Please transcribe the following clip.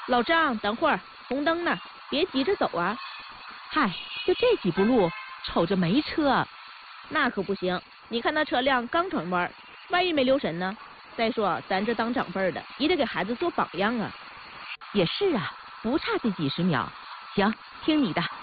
老张，等会儿，红灯呢，别急着走啊。 嗨，就这几步路，瞅着没车。 那可不行，你看那车辆刚转弯，万一没留神呢？再说咱这当长辈的，也得给孩子做榜样啊。 也是啊，不差这几十秒。行，听你的。